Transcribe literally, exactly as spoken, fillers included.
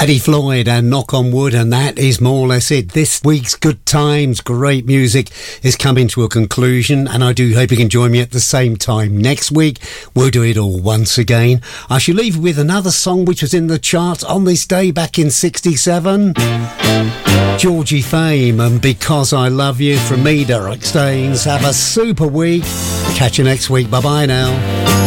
Eddie Floyd and Knock on Wood, and that is more or less it. This week's Good Times, Great Music is coming to a conclusion, and I do hope you can join me at the same time next week. We'll do it all once again. I shall leave you with another song which was in the charts on this day back in sixty-seven. Georgie Fame and Because I Love You from me, Derek Staines. Have a super week. Catch you next week. Bye-bye now.